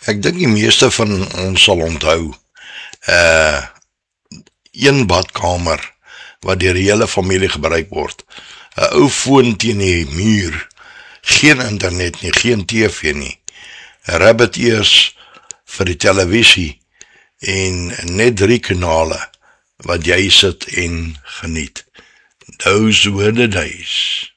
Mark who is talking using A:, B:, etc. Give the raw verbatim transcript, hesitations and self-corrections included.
A: Ek dink die meeste van ons sal onthou, uh, een badkamer, wat deur die hele familie gebruik word, 'n ou foon teen die muur, geen internet nie, geen T V nie, 'n rabbit ears vir die televisie, en net drie kanale, wat jy sit en geniet. Those were the days.